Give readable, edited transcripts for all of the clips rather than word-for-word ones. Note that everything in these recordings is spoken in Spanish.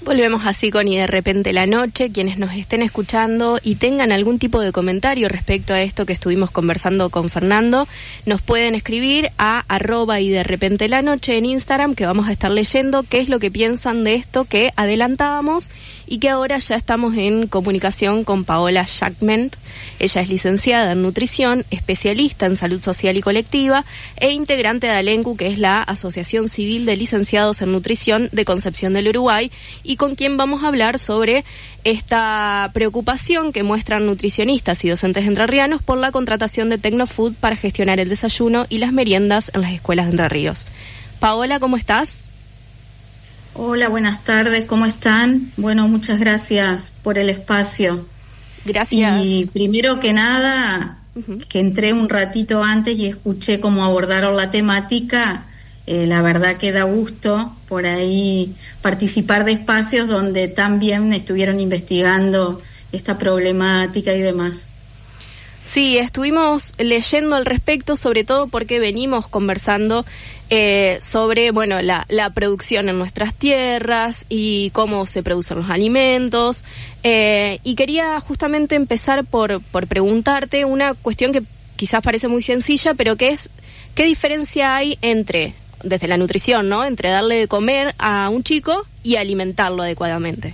Volvemos así con Y de repente la noche. Quienes nos estén escuchando y tengan algún tipo de comentario respecto a esto que estuvimos conversando con Fernando, nos pueden escribir a @y de repente la noche en Instagram, que vamos a estar leyendo qué es lo que piensan de esto que adelantábamos y que ahora ya estamos en comunicación con Paola Jackment. Ella es licenciada en nutrición, especialista en salud social y colectiva e integrante de ALENCU, que es la Asociación Civil de Licenciados en Nutrición de Concepción del Uruguay, y con quien vamos a hablar sobre esta preocupación que muestran nutricionistas y docentes entrerrianos por la contratación de Tecnofood para gestionar el desayuno y las meriendas en las escuelas de Entre Ríos. Paola, ¿cómo estás? Hola, buenas tardes, ¿cómo están? Bueno, muchas gracias por el espacio. Gracias. Y primero que nada, que entré un ratito antes y escuché cómo abordaron la temática. La verdad que da gusto por ahí participar de espacios donde también estuvieron investigando esta problemática y demás. Sí, estuvimos leyendo al respecto, sobre todo porque venimos conversando sobre, bueno, la producción en nuestras tierras y cómo se producen los alimentos. Y quería justamente empezar por preguntarte una cuestión que quizás parece muy sencilla, pero que es, ¿qué diferencia hay entre, desde la nutrición, ¿no?, entre darle de comer a un chico y alimentarlo adecuadamente?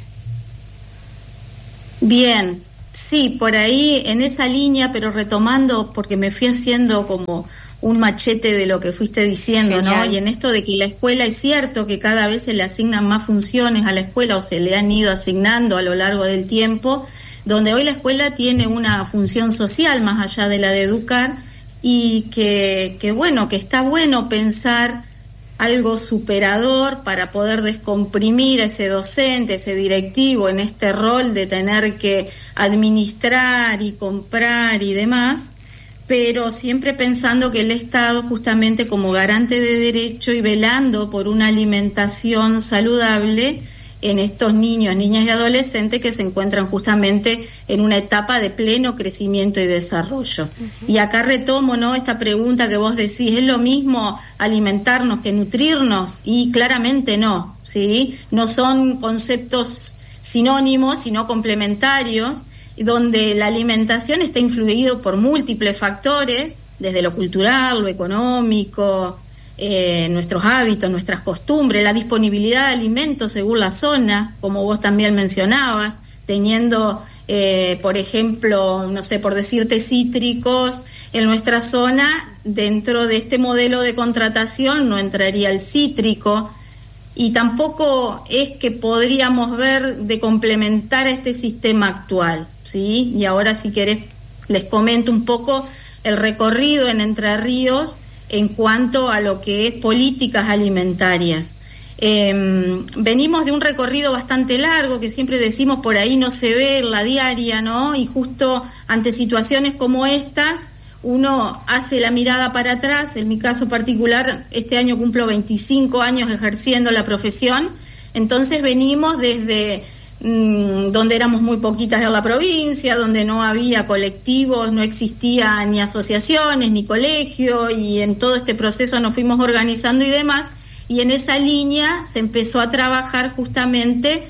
Bien, sí, por ahí en esa línea, pero retomando, porque me fui haciendo como un machete de lo que fuiste diciendo, Genial. ¿no? Y en esto de que la escuela, es cierto que cada vez se le asignan más funciones a la escuela o se le han ido asignando a lo largo del tiempo, donde hoy la escuela tiene una función social más allá de la de educar y que bueno, que está bueno pensar algo superador para poder descomprimir a ese docente, ese directivo en este rol de tener que administrar y comprar y demás, pero siempre pensando que el Estado, justamente como garante de derecho y velando por una alimentación saludable en estos niños, niñas y adolescentes que se encuentran justamente en una etapa de pleno crecimiento y desarrollo. Y acá retomo, ¿no?, esta pregunta que vos decís, ¿es lo mismo alimentarnos que nutrirnos? Y claramente no, ¿sí? No son conceptos sinónimos, sino complementarios, donde la alimentación está influido por múltiples factores, desde lo cultural, lo económico, nuestros hábitos, nuestras costumbres, la disponibilidad de alimentos según la zona, como vos también mencionabas, teniendo, por ejemplo, no sé, por decirte, cítricos en nuestra zona, dentro de este modelo de contratación no entraría el cítrico, y tampoco es que podríamos ver de complementar a este sistema actual, ¿sí? Y ahora, si querés, les comento un poco el recorrido en Entre Ríos en cuanto a lo que es políticas alimentarias. Venimos de un recorrido bastante largo, que siempre decimos por ahí no se ve en la diaria, ¿no? Y justo ante situaciones como estas, uno hace la mirada para atrás. En mi caso particular, este año cumplo 25 años ejerciendo la profesión, entonces venimos desde donde éramos muy poquitas en la provincia, donde no había colectivos, no existía ni asociaciones, ni colegio, y en todo este proceso nos fuimos organizando y demás, y en esa línea se empezó a trabajar justamente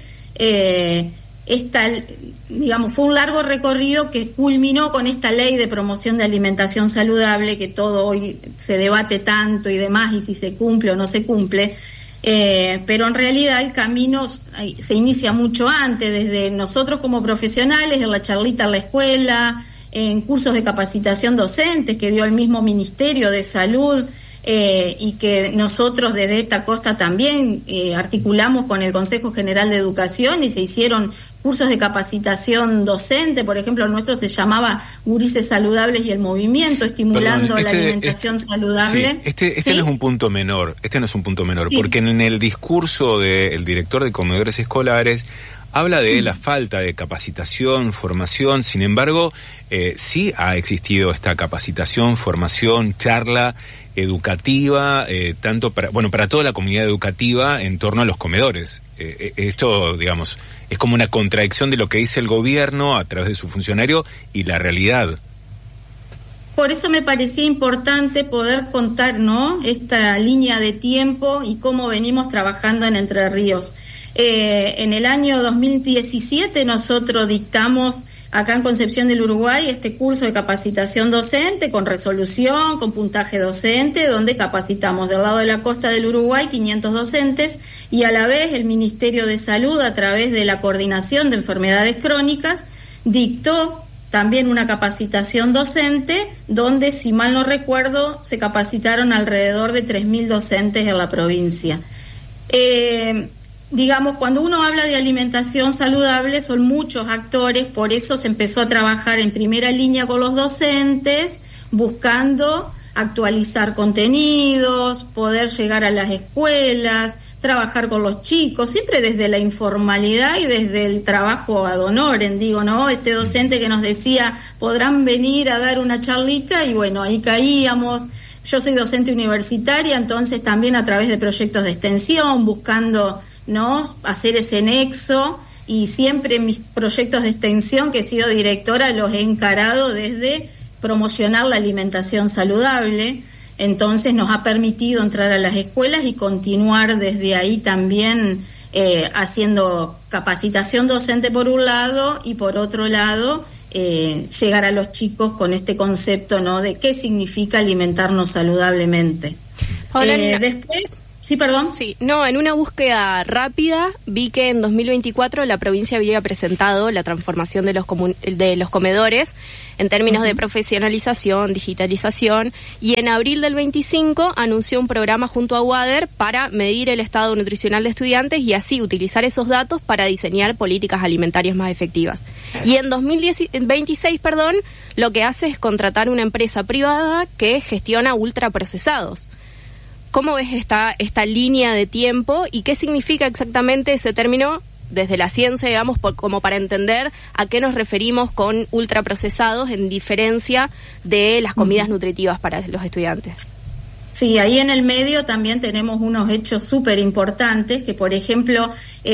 digamos, fue un largo recorrido que culminó con esta ley de promoción de alimentación saludable, que todo hoy se debate tanto y demás, y si se cumple o no se cumple. Pero en realidad el camino se inicia mucho antes, desde nosotros como profesionales, en la charlita en la escuela, en cursos de capacitación docentes que dio el mismo Ministerio de Salud, y que nosotros desde esta costa también articulamos con el Consejo General de Educación, y se hicieron cursos de capacitación docente. Por ejemplo, el nuestro se llamaba Gurises Saludables y el Movimiento, estimulando la alimentación saludable. Sí, este no es un punto menor, sí, porque en el discurso del director de comedores escolares habla de la falta de capacitación, formación. Sin embargo, sí ha existido esta capacitación, formación, charla educativa, tanto para toda la comunidad educativa en torno a los comedores. Esto, digamos, es como una contradicción de lo que dice el gobierno a través de su funcionario y la realidad. Por eso me parecía importante poder contar, ¿no?, esta línea de tiempo y cómo venimos trabajando en Entre Ríos. En el año 2017 nosotros dictamos acá en Concepción del Uruguay este curso de capacitación docente con resolución, con puntaje docente, donde capacitamos del lado de la costa del Uruguay 500 docentes y a la vez el Ministerio de Salud, a través de la Coordinación de Enfermedades Crónicas, dictó también una capacitación docente donde, si mal no recuerdo, se capacitaron alrededor de 3.000 docentes en la provincia. Digamos, cuando uno habla de alimentación saludable son muchos actores, por eso se empezó a trabajar en primera línea con los docentes, buscando actualizar contenidos, poder llegar a las escuelas, trabajar con los chicos, siempre desde la informalidad y desde el trabajo ad honorem, digo, ¿no? Este docente que nos decía, podrán venir a dar una charlita, y bueno, ahí caíamos. Yo soy docente universitaria, entonces también a través de proyectos de extensión, buscando, ¿no?, hacer ese nexo, y siempre mis proyectos de extensión que he sido directora los he encarado desde promocionar la alimentación saludable. Entonces nos ha permitido entrar a las escuelas y continuar desde ahí también haciendo capacitación docente por un lado, y por otro lado llegar a los chicos con este concepto, ¿no?, de qué significa alimentarnos saludablemente. Después, sí, perdón. Sí, no, en una búsqueda rápida vi que en 2024 la provincia había presentado la transformación de los comedores en términos de profesionalización, digitalización, y en abril del 25 anunció un programa junto a UADER para medir el estado nutricional de estudiantes y así utilizar esos datos para diseñar políticas alimentarias más efectivas. Y en 2026, lo que hace es contratar una empresa privada que gestiona ultraprocesados. ¿Cómo ves esta línea de tiempo y qué significa exactamente ese término desde la ciencia, digamos, como para entender a qué nos referimos con ultraprocesados en diferencia de las comidas nutritivas para los estudiantes? Sí, ahí en el medio también tenemos unos hechos súper importantes, que por ejemplo,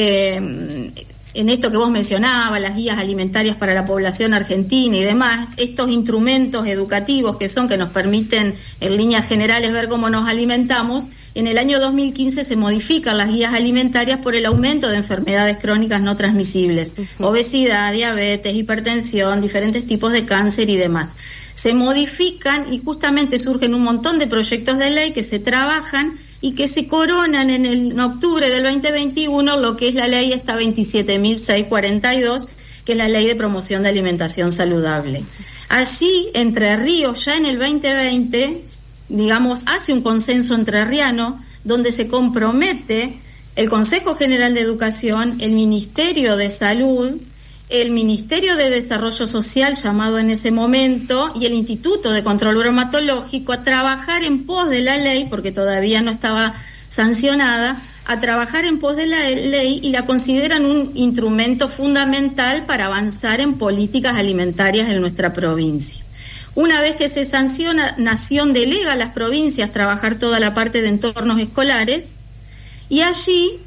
en esto que vos mencionabas, las guías alimentarias para la población argentina y demás, estos instrumentos educativos que nos permiten en líneas generales ver cómo nos alimentamos, en el año 2015 se modifican las guías alimentarias por el aumento de enfermedades crónicas no transmisibles, obesidad, diabetes, hipertensión, diferentes tipos de cáncer y demás. Se modifican y justamente surgen un montón de proyectos de ley que se trabajan y que se coronan en octubre del 2021 lo que es la ley esta 27.642, que es la ley de promoción de alimentación saludable. Allí, Entre Ríos, ya en el 2020, digamos, hace un consenso entrerriano donde se compromete el Consejo General de Educación, el Ministerio de Salud, el Ministerio de Desarrollo Social, llamado en ese momento, y el Instituto de Control Bromatológico a trabajar en pos de la ley, porque todavía no estaba sancionada, a trabajar en pos de la ley, y la consideran un instrumento fundamental para avanzar en políticas alimentarias en nuestra provincia. Una vez que se sanciona, Nación delega a las provincias trabajar toda la parte de entornos escolares, y allí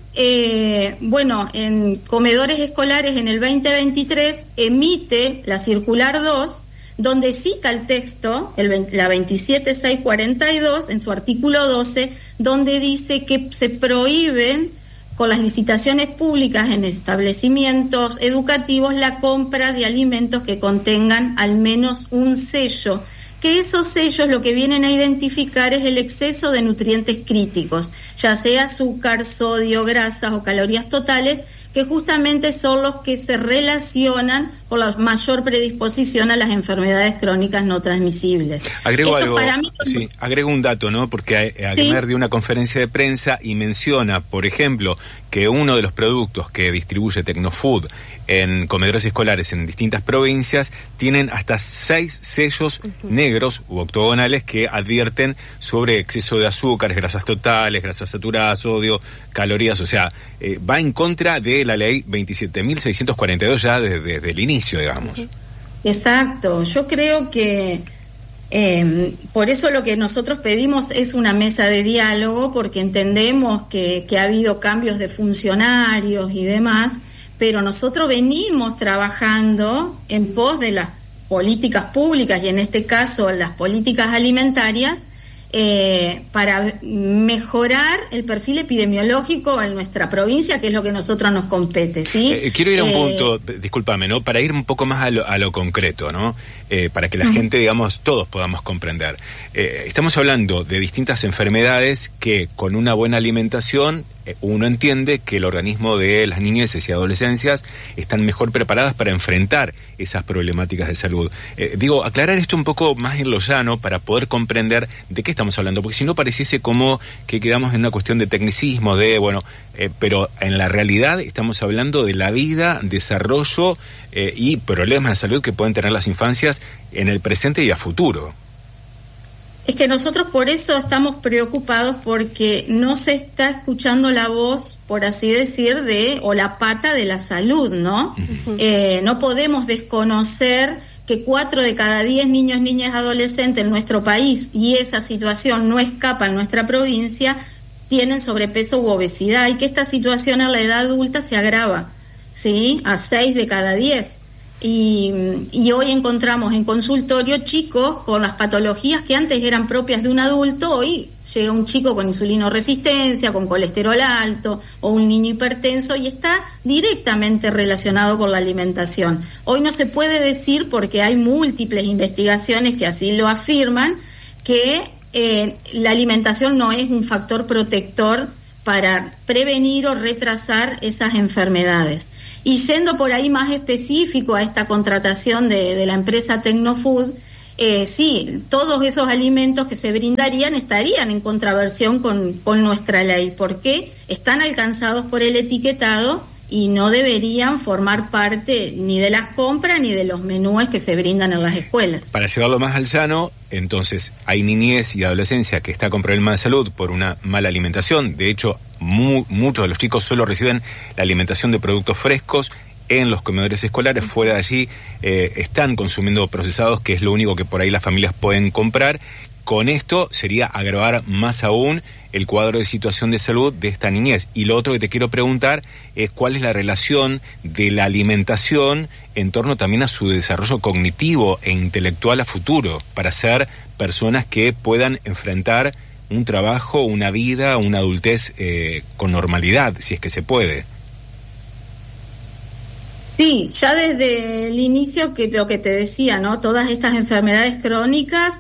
en comedores escolares en el 2023 emite la circular 2, donde cita el texto, la 27642, en su artículo 12, donde dice que se prohíben con las licitaciones públicas en establecimientos educativos la compra de alimentos que contengan al menos un sello, que esos sellos lo que vienen a identificar es el exceso de nutrientes críticos, ya sea azúcar, sodio, grasas o calorías totales, que justamente son los que se relacionan con la mayor predisposición a las enfermedades crónicas no transmisibles. Agrego algo, agrego un dato, ¿no? Porque Agmer dio una conferencia de prensa y menciona, por ejemplo, que uno de los productos que distribuye Tecnofood en comedores escolares en distintas provincias tienen hasta 6 sellos negros u octogonales que advierten sobre exceso de azúcares, grasas totales, grasas saturadas, sodio, calorías, o sea, va en contra de la ley 27.642 ya desde el inicio, digamos. Exacto, yo creo que por eso lo que nosotros pedimos es una mesa de diálogo, porque entendemos que ha habido cambios de funcionarios y demás, pero nosotros venimos trabajando en pos de las políticas públicas y en este caso las políticas alimentarias, para mejorar el perfil epidemiológico en nuestra provincia, que es lo que a nosotros nos compete, ¿sí? Quiero ir a un punto, discúlpame, ¿no? Para ir un poco más a lo concreto, ¿no? Para que la gente, digamos, todos podamos comprender. Estamos hablando de distintas enfermedades que con una buena alimentación uno entiende que el organismo de las niñeces y adolescencias están mejor preparadas para enfrentar esas problemáticas de salud. Aclarar esto un poco más en lo llano para poder comprender de qué estamos hablando, porque si no pareciese como que quedamos en una cuestión de tecnicismo, pero en la realidad estamos hablando de la vida, desarrollo y problemas de salud que pueden tener las infancias en el presente y a futuro. Es que nosotros por eso estamos preocupados, porque no se está escuchando la voz, por así decir, o la pata de la salud, ¿no? Uh-huh. No podemos desconocer que 4 de cada 10 niños, niñas, adolescentes en nuestro país, y esa situación no escapa en nuestra provincia, tienen sobrepeso u obesidad, y que esta situación en la edad adulta se agrava, ¿sí? A 6 de cada 10. Y hoy encontramos en consultorio chicos con las patologías que antes eran propias de un adulto. Hoy llega un chico con insulinoresistencia, con colesterol alto, o un niño hipertenso, y está directamente relacionado con la alimentación. Hoy no se puede decir, porque hay múltiples investigaciones que así lo afirman, que la alimentación no es un factor protector para prevenir o retrasar esas enfermedades. Y yendo por ahí más específico a esta contratación de la empresa Tecnofood, sí, todos esos alimentos que se brindarían estarían en contraversión con nuestra ley, porque están alcanzados por el etiquetado y no deberían formar parte ni de las compras ni de los menúes que se brindan en las escuelas. Para llevarlo más al llano, entonces hay niñez y adolescencia que está con problemas de salud por una mala alimentación. De hecho, muchos de los chicos solo reciben la alimentación de productos frescos en los comedores escolares. Fuera de allí están consumiendo procesados, que es lo único que por ahí las familias pueden comprar. Con esto sería agravar más aún el cuadro de situación de salud de esta niñez. Y lo otro que te quiero preguntar es cuál es la relación de la alimentación en torno también a su desarrollo cognitivo e intelectual a futuro, para ser personas que puedan enfrentar un trabajo, una vida, una adultez con normalidad, si es que se puede. Sí, ya desde el inicio, que lo que te decía, ¿no? Todas estas enfermedades crónicas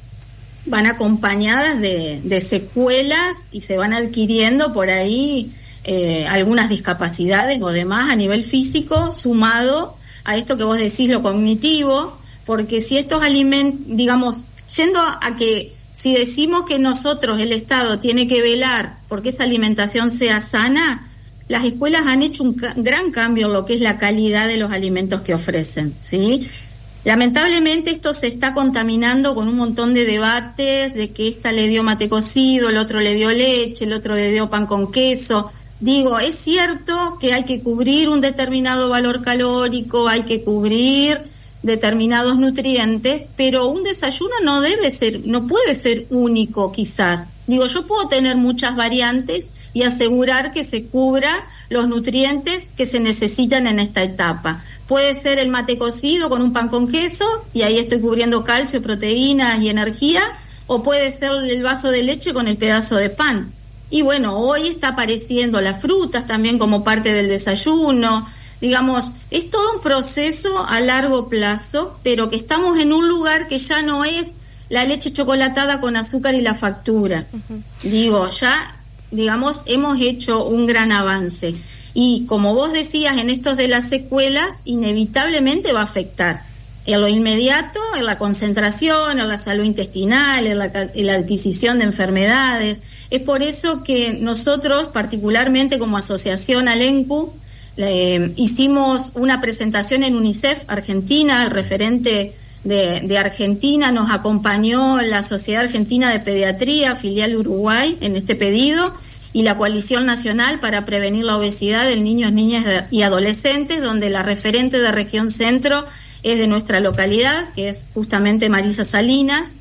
van acompañadas de secuelas y se van adquiriendo por ahí algunas discapacidades o demás a nivel físico, sumado a esto que vos decís, lo cognitivo, porque si estos alimentos, digamos, yendo a que si decimos que nosotros, el Estado, tiene que velar porque esa alimentación sea sana, las escuelas han hecho un gran cambio en lo que es la calidad de los alimentos que ofrecen, ¿sí? Lamentablemente esto se está contaminando con un montón de debates de que esta le dio mate cocido, el otro le dio leche, el otro le dio pan con queso. Digo, es cierto que hay que cubrir un determinado valor calórico, hay que cubrir determinados nutrientes, pero un desayuno no puede ser único quizás. Digo, yo puedo tener muchas variantes y asegurar que se cubra los nutrientes que se necesitan en esta etapa. Puede ser el mate cocido con un pan con queso, y ahí estoy cubriendo calcio, proteínas y energía, o puede ser el vaso de leche con el pedazo de pan. Y bueno, hoy está apareciendo las frutas también como parte del desayuno. Digamos, es todo un proceso a largo plazo, pero que estamos en un lugar que ya no es la leche chocolatada con azúcar y la factura. Uh-huh. Digo, ya, digamos, hemos hecho un gran avance. Y como vos decías, en estos de las secuelas, inevitablemente va a afectar en lo inmediato, en la concentración, en la salud intestinal, en la adquisición de enfermedades. Es por eso que nosotros, particularmente como asociación Alencu, hicimos una presentación en UNICEF Argentina. El referente de Argentina nos acompañó la Sociedad Argentina de Pediatría, filial Uruguay, en este pedido, y la Coalición Nacional para Prevenir la Obesidad de Niños, Niñas y Adolescentes, donde la referente de Región Centro es de nuestra localidad, que es justamente Marisa Salinas.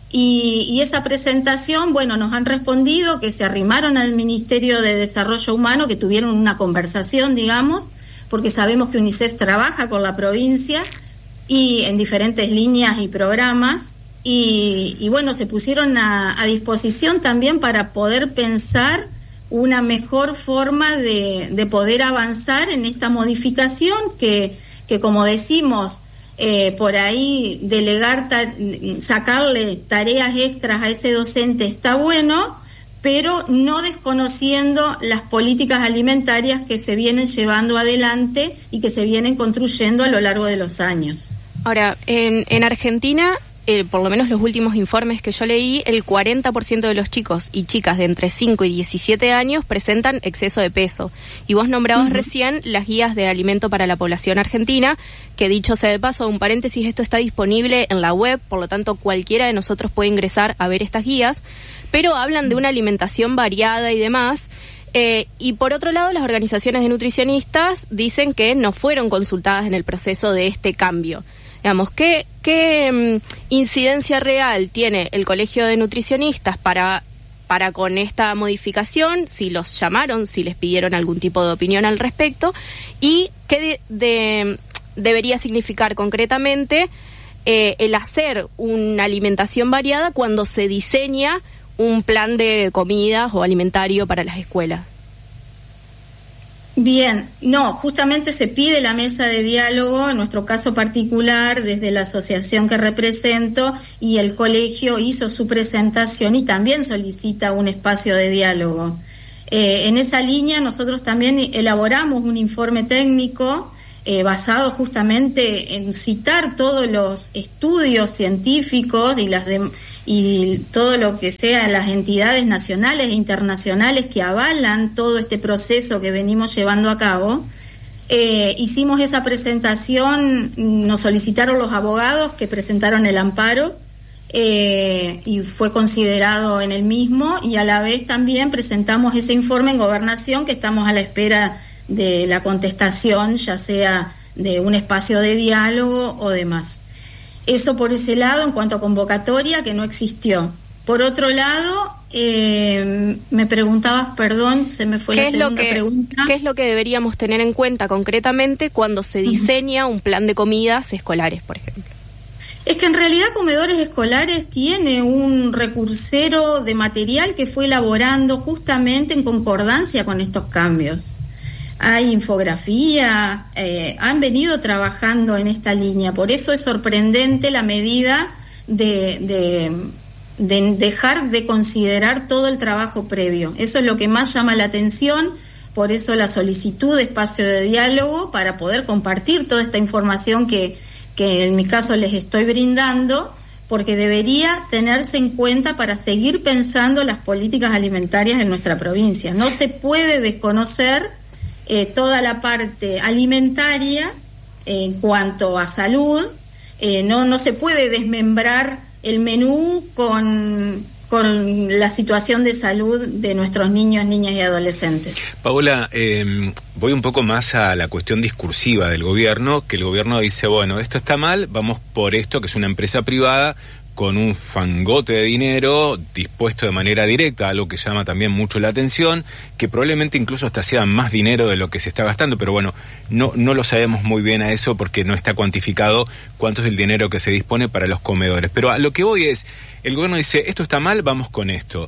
Y esa presentación, bueno, nos han respondido que se arrimaron al Ministerio de Desarrollo Humano, que tuvieron una conversación, digamos, porque sabemos que UNICEF trabaja con la provincia y en diferentes líneas y programas, y bueno, se pusieron a disposición también para poder pensar una mejor forma de poder avanzar en esta modificación que como decimos, por ahí sacarle tareas extras a ese docente está bueno, pero no desconociendo las políticas alimentarias que se vienen llevando adelante y que se vienen construyendo a lo largo de los años. Ahora, en Argentina, por lo menos los últimos informes que yo leí, el 40% de los chicos y chicas de entre 5 y 17 años presentan exceso de peso. Y vos nombrabas recién las guías de alimento para la población argentina, que dicho sea de paso, un paréntesis, esto está disponible en la web, por lo tanto cualquiera de nosotros puede ingresar a ver estas guías, pero hablan de una alimentación variada y demás. Y por otro lado, las organizaciones de nutricionistas dicen que no fueron consultadas en el proceso de este cambio. Digamos, ¿qué incidencia real tiene el Colegio de Nutricionistas para con esta modificación? Si los llamaron, si les pidieron algún tipo de opinión al respecto, y qué debería significar concretamente el hacer una alimentación variada cuando se diseña un plan de comidas o alimentario para las escuelas. Bien, no, justamente se pide la mesa de diálogo, en nuestro caso particular, desde la asociación que represento, y el colegio hizo su presentación y también solicita un espacio de diálogo. En esa línea nosotros también elaboramos un informe técnico basado justamente en citar todos los estudios científicos y todo lo que sea las entidades nacionales e internacionales que avalan todo este proceso que venimos llevando a cabo. Hicimos esa presentación, nos solicitaron los abogados que presentaron el amparo y fue considerado en el mismo, y a la vez también presentamos ese informe en Gobernación, que estamos a la espera de la contestación, ya sea de un espacio de diálogo o demás. Eso por ese lado, en cuanto a convocatoria, que no existió. Por otro lado, me preguntabas, perdón, se me fue la segunda pregunta. ¿Qué es lo que deberíamos tener en cuenta concretamente cuando se diseña un plan de comidas escolares, por ejemplo? Es que en realidad Comedores Escolares tiene un recursero de material que fue elaborando justamente en concordancia con estos cambios. Hay infografía, han venido trabajando en esta línea, por eso es sorprendente la medida de dejar de considerar todo el trabajo previo. Eso es lo que más llama la atención, por eso la solicitud de espacio de diálogo para poder compartir toda esta información que en mi caso les estoy brindando, porque debería tenerse en cuenta para seguir pensando las políticas alimentarias en nuestra provincia. No se puede desconocer toda la parte alimentaria en cuanto a salud, no se puede desmembrar el menú con la situación de salud de nuestros niños, niñas y adolescentes. Paola, voy un poco más a la cuestión discursiva del gobierno, que el gobierno dice, bueno, esto está mal, vamos por esto, que es una empresa privada, con un fangote de dinero dispuesto de manera directa, algo que llama también mucho la atención, que probablemente incluso hasta sea más dinero de lo que se está gastando, pero bueno, no lo sabemos muy bien a eso porque no está cuantificado cuánto es el dinero que se dispone para los comedores. Pero a lo que voy es, el gobierno dice, esto está mal, vamos con esto.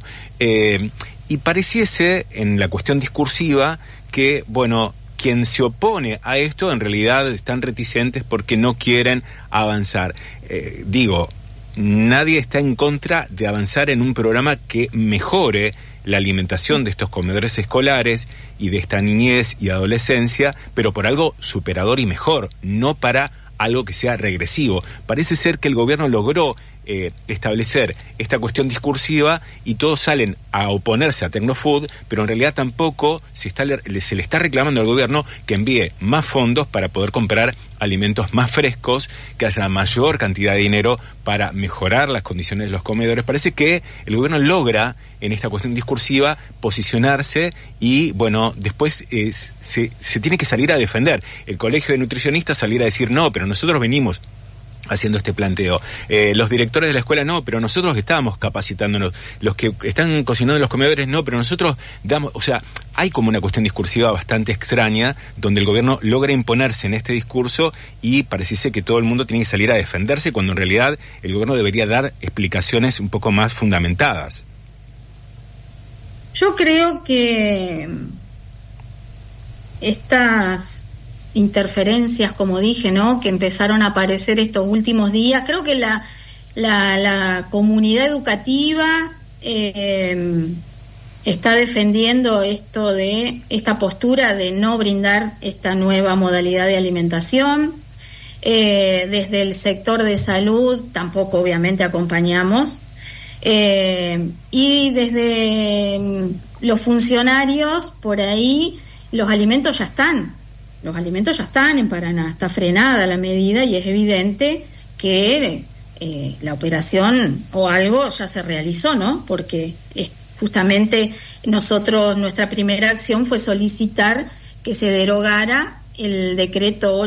Y pareciese, en la cuestión discursiva, que, bueno, quien se opone a esto en realidad están reticentes porque no quieren avanzar. Nadie está en contra de avanzar en un programa que mejore la alimentación de estos comedores escolares y de esta niñez y adolescencia, pero por algo superador y mejor, no para algo que sea regresivo. Parece ser que el gobierno logró establecer esta cuestión discursiva y todos salen a oponerse a Tecnofood, pero en realidad tampoco se le está reclamando al gobierno que envíe más fondos para poder comprar alimentos más frescos, que haya mayor cantidad de dinero para mejorar las condiciones de los comedores. Parece que el gobierno logra en esta cuestión discursiva posicionarse y, bueno, después se tiene que salir a defender. El Colegio de Nutricionistas salir a decir, no, pero nosotros venimos haciendo este planteo. Los directores de la escuela no, pero nosotros estábamos capacitándonos. Los que están cocinando en los comedores no, pero nosotros damos, o sea, hay como una cuestión discursiva bastante extraña donde el gobierno logra imponerse en este discurso y pareciese que todo el mundo tiene que salir a defenderse cuando en realidad el gobierno debería dar explicaciones un poco más fundamentadas. Yo creo que estas interferencias, como dije, ¿no?, que empezaron a aparecer estos últimos días, creo que la comunidad educativa está defendiendo esta postura de no brindar esta nueva modalidad de alimentación. Desde el sector de salud tampoco obviamente acompañamos, y desde los funcionarios por ahí los alimentos ya están en Paraná, está frenada la medida y es evidente que la operación o algo ya se realizó, ¿no? Porque justamente nuestra primera acción fue solicitar que se derogara el decreto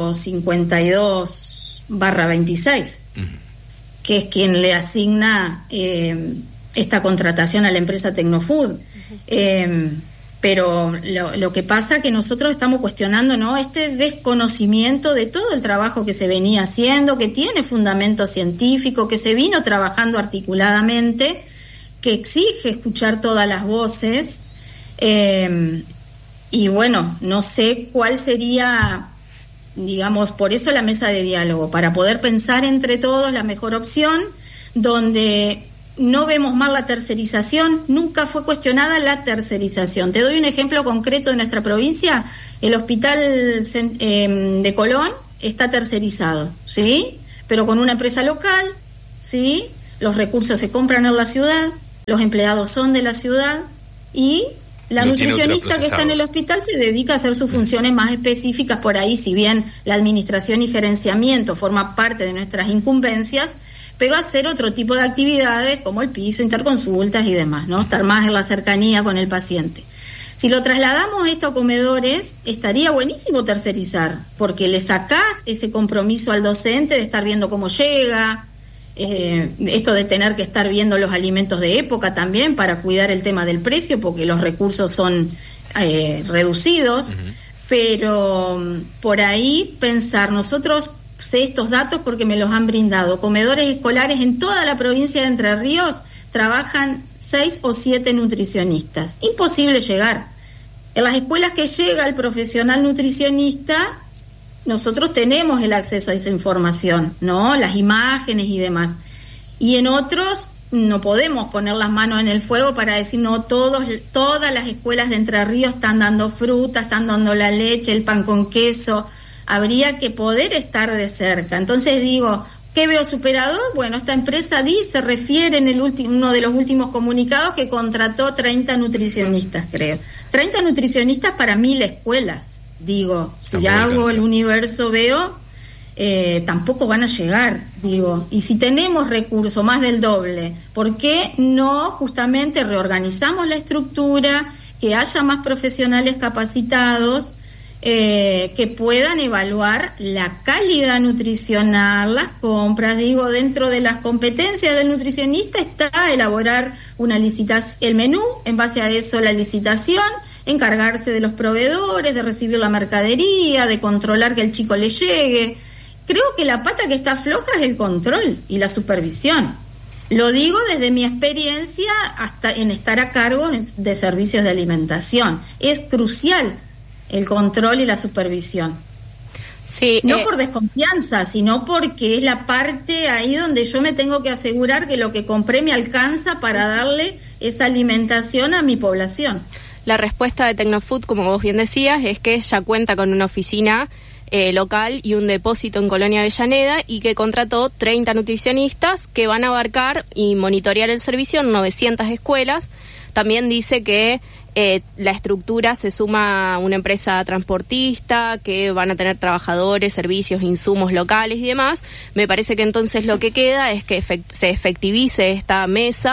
852/26, que es quien le asigna esta contratación a la empresa Tecnofood. Pero lo que pasa es que nosotros estamos cuestionando, ¿no?, este desconocimiento de todo el trabajo que se venía haciendo, que tiene fundamento científico, que se vino trabajando articuladamente, que exige escuchar todas las voces, y bueno, no sé cuál sería, digamos, por eso la mesa de diálogo, para poder pensar entre todos la mejor opción, donde no vemos más la tercerización, nunca fue cuestionada la tercerización. Te doy un ejemplo concreto de nuestra provincia: el hospital de Colón está tercerizado, ¿sí?, pero con una empresa local, ¿sí?, los recursos se compran en la ciudad, los empleados son de la ciudad y la nutricionista que está en el hospital se dedica a hacer sus funciones más específicas por ahí, si bien la administración y gerenciamiento forma parte de nuestras incumbencias, pero hacer otro tipo de actividades como el piso, interconsultas y demás, ¿no? Estar más en la cercanía con el paciente. Si lo trasladamos esto a comedores, estaría buenísimo tercerizar, porque le sacás ese compromiso al docente de estar viendo cómo llega, esto de tener que estar viendo los alimentos de época también para cuidar el tema del precio, porque los recursos son reducidos, pero por ahí pensar, nosotros sé estos datos porque me los han brindado, comedores escolares en toda la provincia de Entre Ríos trabajan 6 o 7 nutricionistas, imposible llegar. En las escuelas que llega el profesional nutricionista, nosotros tenemos el acceso a esa información, ¿no?, las imágenes y demás, y en otros no podemos poner las manos en el fuego para decir, no, todas las escuelas de Entre Ríos están dando fruta, están dando la leche, el pan con queso. Habría que poder estar de cerca. Entonces digo, ¿qué veo superador? Bueno, esta empresa refiere en uno de los últimos comunicados que contrató 30 nutricionistas, creo. 30 nutricionistas para 1000 escuelas. Digo, si hago el universo, veo, tampoco van a llegar, digo. Y si tenemos recursos, más del doble, ¿por qué no justamente reorganizamos la estructura, que haya más profesionales capacitados, que puedan evaluar la calidad nutricional, las compras? Digo, dentro de las competencias del nutricionista está elaborar una licitación, el menú, en base a eso la licitación, encargarse de los proveedores, de recibir la mercadería, de controlar que el chico le llegue. Creo que la pata que está floja es el control y la supervisión. Lo digo desde mi experiencia hasta en estar a cargo de servicios de alimentación. Es crucial el control y la supervisión. Sí, no por desconfianza, sino porque es la parte ahí donde yo me tengo que asegurar que lo que compré me alcanza para darle esa alimentación a mi población. La respuesta de Tecnofood, como vos bien decías, es que ya cuenta con una oficina local y un depósito en Colonia Avellaneda, y que contrató 30 nutricionistas que van a abarcar y monitorear el servicio en 900 escuelas. También dice que la estructura se suma a una empresa transportista, que van a tener trabajadores, servicios, insumos locales y demás. Me parece que entonces lo que queda es que se efectivice esta mesa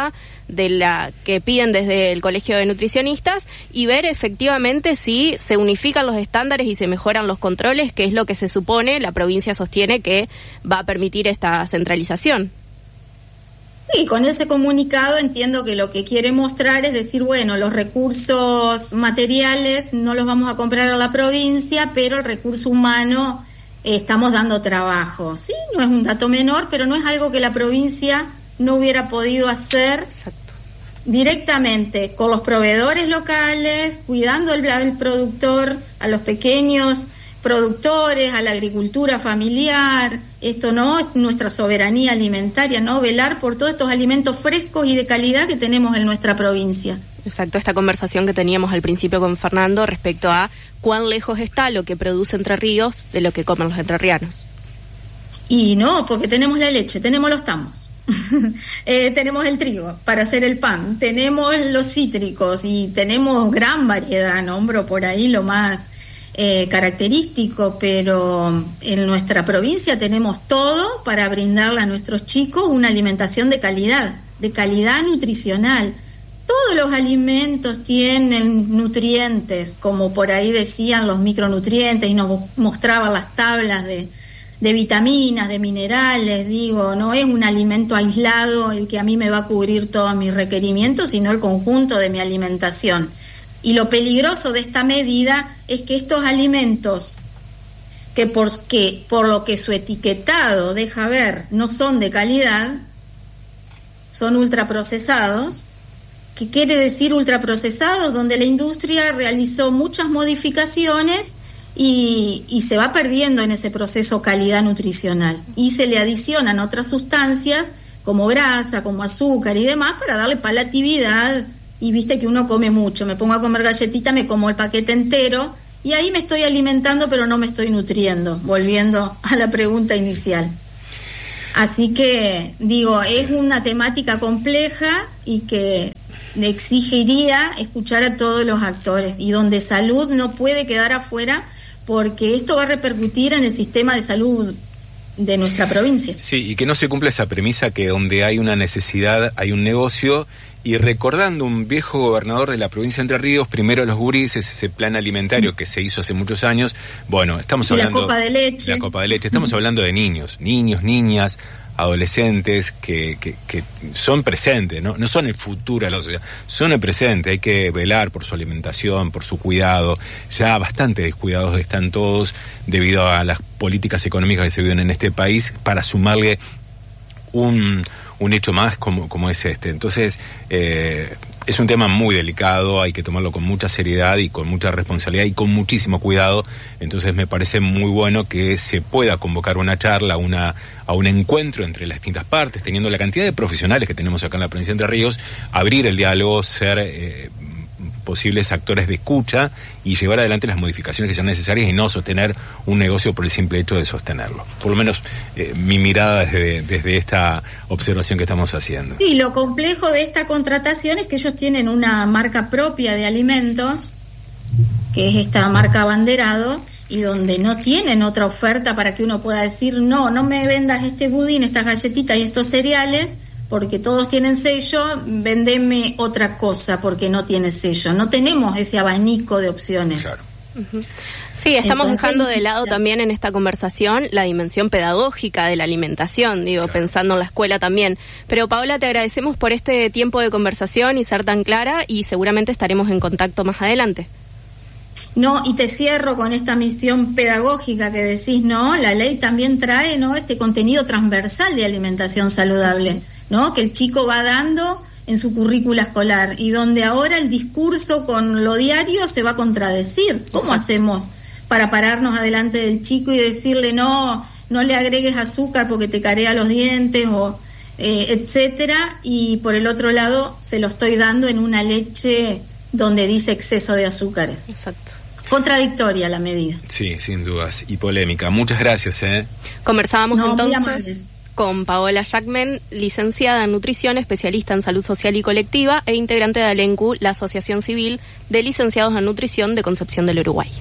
que piden desde el Colegio de Nutricionistas y ver efectivamente si se unifican los estándares y se mejoran los controles, que es lo que se supone, la provincia sostiene que va a permitir esta centralización. Sí, con ese comunicado entiendo que lo que quiere mostrar es decir, bueno, los recursos materiales no los vamos a comprar a la provincia, pero el recurso humano estamos dando trabajo. Sí, no es un dato menor, pero no es algo que la provincia no hubiera podido hacer. Exacto. Directamente con los proveedores locales, cuidando el productor, a los pequeños productores, a la agricultura familiar. Esto no es nuestra soberanía alimentaria, ¿no? Velar por todos estos alimentos frescos y de calidad que tenemos en nuestra provincia. Exacto, esta conversación que teníamos al principio con Fernando respecto a cuán lejos está lo que produce Entre Ríos de lo que comen los entrerrianos. Y no, porque tenemos la leche, tenemos los tamos. Tenemos el trigo para hacer el pan, tenemos los cítricos y tenemos gran variedad, nombro por ahí lo más característico, pero en nuestra provincia tenemos todo para brindarle a nuestros chicos una alimentación de calidad nutricional. Todos los alimentos tienen nutrientes, como por ahí decían los micronutrientes y nos mostraban las tablas de vitaminas, de minerales. Digo, no es un alimento aislado el que a mí me va a cubrir todos mis requerimientos, sino el conjunto de mi alimentación. Y lo peligroso de esta medida es que estos alimentos, que por lo que su etiquetado deja ver no son de calidad, son ultraprocesados. ¿Qué quiere decir ultraprocesados? Donde la industria realizó muchas modificaciones y se va perdiendo en ese proceso calidad nutricional. Y se le adicionan otras sustancias como grasa, como azúcar y demás para darle palatividad. Y viste que uno come mucho, me pongo a comer galletita, me como el paquete entero y ahí me estoy alimentando pero no me estoy nutriendo, volviendo a la pregunta inicial. Así que, digo, es una temática compleja y que exigiría escuchar a todos los actores y donde salud no puede quedar afuera porque esto va a repercutir en el sistema de salud de nuestra provincia. Sí, y que no se cumpla esa premisa que donde hay una necesidad hay un negocio. Y recordando un viejo gobernador de la provincia de Entre Ríos, primero los guris, ese plan alimentario que se hizo hace muchos años, bueno, estamos hablando... La copa de leche. La copa de leche, estamos hablando de niños, niñas, adolescentes que son presentes, no son el futuro de la sociedad, son el presente. Hay que velar por su alimentación, por su cuidado. Ya bastante descuidados están todos debido a las políticas económicas que se viven en este país, para sumarle un hecho más como es este. Entonces, es un tema muy delicado, hay que tomarlo con mucha seriedad y con mucha responsabilidad y con muchísimo cuidado. Entonces me parece muy bueno que se pueda convocar una charla, a un encuentro entre las distintas partes, teniendo la cantidad de profesionales que tenemos acá en la provincia de Entre Ríos, abrir el diálogo, ser posibles actores de escucha y llevar adelante las modificaciones que sean necesarias y no sostener un negocio por el simple hecho de sostenerlo. Por lo menos mi mirada desde esta observación que estamos haciendo. Sí, lo complejo de esta contratación es que ellos tienen una marca propia de alimentos, que es esta marca abanderado, y donde no tienen otra oferta para que uno pueda decir, no me vendas este budín, estas galletitas y estos cereales, porque todos tienen sello, vendeme otra cosa porque no tiene sello. No tenemos ese abanico de opciones. Claro. Uh-huh. Sí, estamos dejando de lado también en esta conversación la dimensión pedagógica de la alimentación, Claro. Pensando en la escuela también. Pero Paola, te agradecemos por este tiempo de conversación y ser tan clara, y seguramente estaremos en contacto más adelante. No, y te cierro con esta misión pedagógica que decís, ¿no? La ley también trae, ¿no?, este contenido transversal de alimentación saludable, ¿no?, que el chico va dando en su currícula escolar y donde ahora el discurso con lo diario se va a contradecir. ¿Cómo hacemos para pararnos adelante del chico y decirle no le agregues azúcar porque te carea los dientes o etcétera? Y por el otro lado se lo estoy dando en una leche donde dice exceso de azúcares. Exacto. Contradictoria la medida. Sí, sin dudas, y polémica. Muchas gracias. Conversábamos Muy entonces amables. Con Paola Jackman, licenciada en nutrición, especialista en salud social y colectiva e integrante de ALENCU, la Asociación Civil de Licenciados en Nutrición de Concepción del Uruguay.